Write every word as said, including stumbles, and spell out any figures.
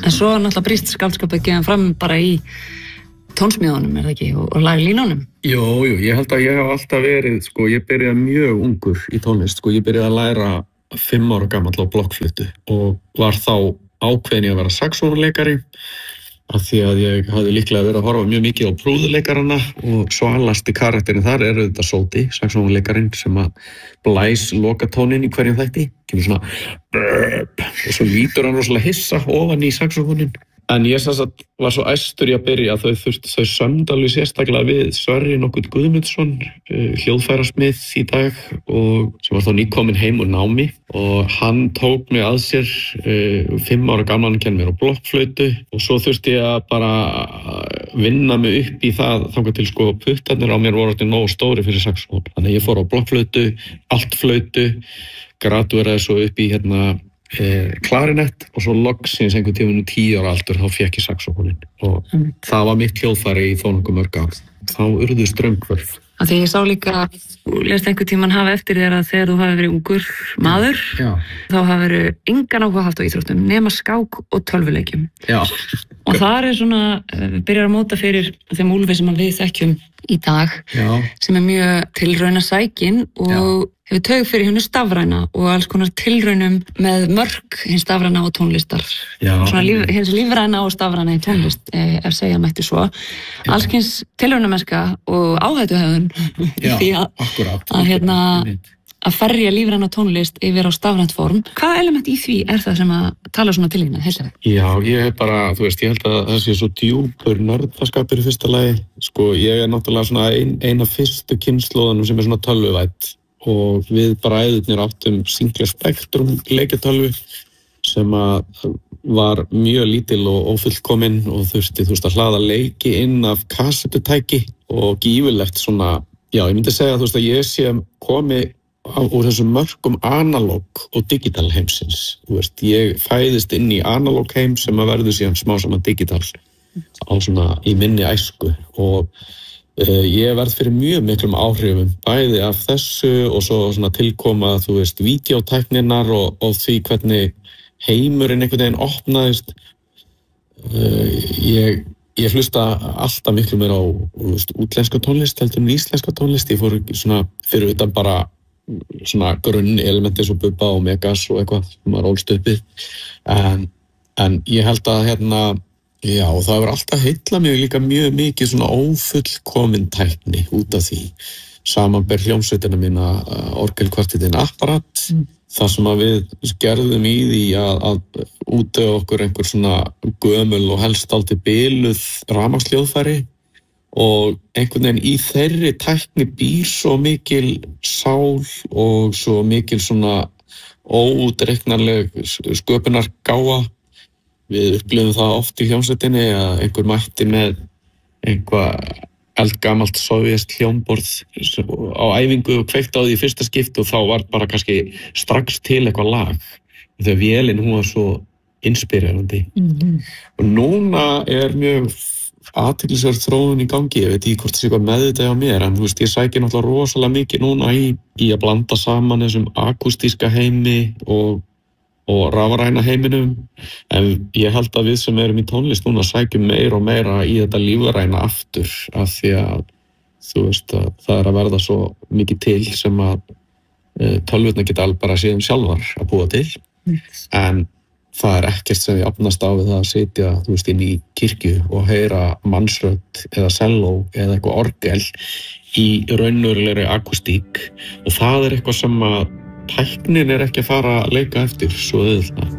En svo náttúrulega brýst skáldskapið gefið fram bara í tónsmíðunum, er það ekki, og, og laglínunum? Jú, jú, ég held að ég hef alltaf verið, sko, ég byrjaði mjög ungur í tónlist, sko, ég byrjaði að læra fimm ára gamall á blokkflautu og var þá ákveðin í að vera saxónuleikari af því að ég hafði líklega verið að horfa mjög mikið á prúðuleikarana og svalasti karakterin þar er auðvitað Sóti, saxónuleikarin sem að blæs lokatónin í hverjum þætti, kemur svona og svo lítur hann rosalega hissa ofan í saxófonin. En ég sem sagt var svo æstur í að byrja að þau þurftu þau sömdu alveg sérstaklega við Sverri nokkurn Guðmundsson, hljóðfærasmið í dag og sem var þá nýkominn heim úr námi og hann tók mig að sér uh, fimm ára gamlan, kenndi mér á blokkflautu og svo þurfti ég að bara vinna mig upp í það þangað til sko puttarnir á mér voru orðnir nógu stóri fyrir saxófón. Þannig að ég fór á blokkflautu, altflautu, gradúeraði svo upp í hérna Eh, klarinett og svo loksins einhvern tímann um tíu ára aldur þá fékk ég saxófóninn og mm. það var mitt hljóðfæri í þó nokkuð mörg ár. Þá urðu ströngvörf. Af því ég sá líka, þú lest einhvern tímann hafa eftir þér að þegar þú hafi verið ungur maður, Já. þá hafi verið engan áhuga haft á íþróttum nema skák og tölvuleikjum. Já. Og það er svona, byrjar að móta fyrir þeim úlfi sem við þekkjum í dag, Já. Sem er mjög tilraunasækin og Já. Hefur taug fyrir hennu stafræna og alls konar tilraunum með mörk hins stafræna og tónlistar. Já. Svona líf, hins lífræna og stafræna í tónlist, ef segja mætti svo. Já. Alls kyns tilraunamennska og áhættuhegðun því að, akkurat, að, hérna, að ferja lífræna tónlist yfir á stafrænt form. Hvaða element í því er það sem að tala svona til hérna, heilsa þig? Já, ég er bara, þú veist, ég held að það sé svo djúpur nördaskapur í fyrsta lagi. Sko, ég er náttúrulega svona ein, eina fyrstu kynslóðanum sem er svona tölvuvædd. Og við bræðurnir áttum Sinclair Spectrum leikjatölvu sem að var mjög lítil og ófullkomin og þurfti þú veist að hlaða leiki inn af kassettutæki og gífurlegt svona, já ég myndi segja þú veist að ég sé komi úr þessum mörkum analóg og digital heimsins, þú veist ég fæðist inn í analóg heim sem að verður síðan smá saman digital á svona í minni æsku og Uh, ég verð fyrir mjög miklum áhrifum bæði af þessu og svo svona tilkoma þú veist vídeótækninar og, og því hvernig heimurinn einhvern veginn opnaðist uh, ég, ég hlusta alltaf miklu meira á veist, útlenska tónlist heldur en íslenska tónlist ég fór svona fyrir utan bara svona grunn elementi svo Bubba og Megas og eitthvað sem var ólst uppið en, en ég held að hérna já, og það var alltaf heilla mig líka mjög mikið svona ófullkomin tækni út af því. Samanber hljómsveitina mína orgelkvartettin Apparat, mm. þar sem að við gerðum í því að, að útvega okkur einhver svona gömul og helst aldrei biluð rafmagnsljóðfæri og einhvern veginn í þeirri tækni býr svo mikil sál og svo mikil svona óútreiknanleg sköpunargáfa. Við upplifum það oft í hljómsveitinni að einhver mætti með einhvað eldgamalt sovjest hljómborð á æfingu og kveikt á því í fyrsta skipti og þá var bara kannski strax til eitthvað lag. Þegar vélin hún var svo inspirerandi. Mm-hmm. Og núna er mjög athyglisverð þróun í gangi. Ég veit ekki hvort það sé eitthvað meðvitað á mér en þú veist, ég sæki náttúrulega rosalega mikið núna í, í að blanda saman þessum akústíska heimi og og rafræna heiminum en ég held að við sem erum í tónlist núna sækjum meira og meira í þetta lífræna aftur af því að þú veist að það er að verða svo mikið til sem að e, tölvurnar geta alveg bara síðan sjálfar að búa til en það er ekkert sem ég opnast á við það að sitja þú veist inn í kirkju og heyra mannsrödd eða selló eða eitthvað orgel í raunverulegri akústík og það er eitthvað sem að tæknin er ekki að fara að leika eftir svo auðvitað.